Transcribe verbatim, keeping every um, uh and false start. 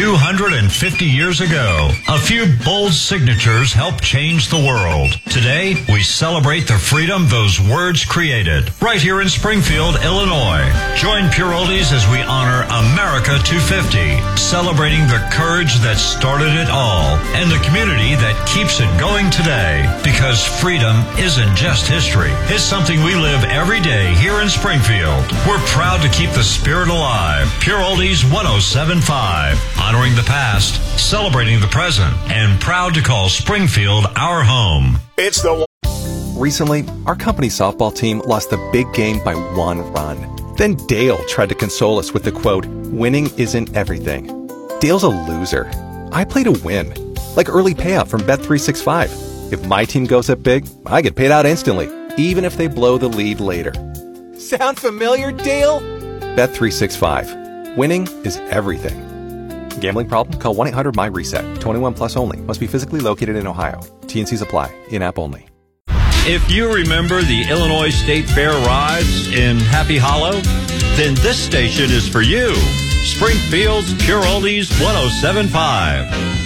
two hundred fifty years ago, a few bold signatures helped change the world. Today, we celebrate the freedom those words created. Right here in Springfield, Illinois. Join Pure Oldies as we honor America two fifty, celebrating the courage that started it all and the community that keeps it going today. Because freedom isn't just history. It's something we live every day here in Springfield. We're proud to keep the spirit alive. Pure Oldies one oh seven point five. Honoring the past, celebrating the present, and proud to call Springfield our home. It's the one. Recently, our company softball team lost the big game by one run. Then Dale tried to console us with the quote, "Winning isn't everything." Dale's a loser. I play to win. Like early payout from Bet three sixty-five. If my team goes up big, I get paid out instantly, even if they blow the lead later. Sound familiar, Dale? Bet three sixty-five. Winning is everything. Gambling problem? Call one eight hundred my reset. twenty-one plus only. Must be physically located in Ohio. T N Cs apply. In-app only. If you remember the Illinois State Fair rides in Happy Hollow, then this station is for you. Springfield's Pure Oldies one oh seven point five.